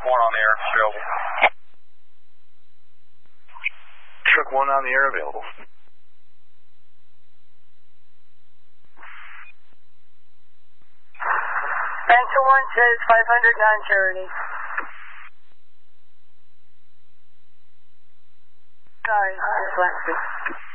1 on the air, available. Truck 1 on the air, available. Answer 1 says 500 non-charity. Sorry, dyslexic.